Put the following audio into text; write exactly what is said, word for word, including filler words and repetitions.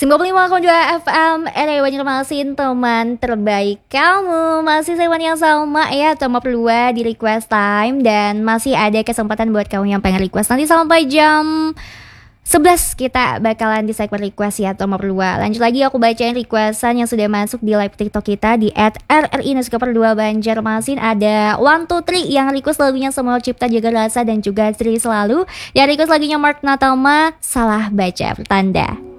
sembilan puluh lima koma dua F M R W Banjarmasin, teman terbaik kamu. Masih segmen yang sama ya, Toma Perlua di Request Time. Dan masih ada kesempatan buat kamu yang pengen request. Nanti sampai jam sebelas kita bakalan di segmen request ya, Toma Perlua. Lanjut lagi, aku bacain requestan yang sudah masuk di live TikTok kita di at R R I underscore Perlua Banjarmasin. Ada one two three yang request lagunya Semua Cipta Jaga Rasa dan juga Sri Selalu. Yang request lagunya Mark Natama, Salah Baca Pertanda.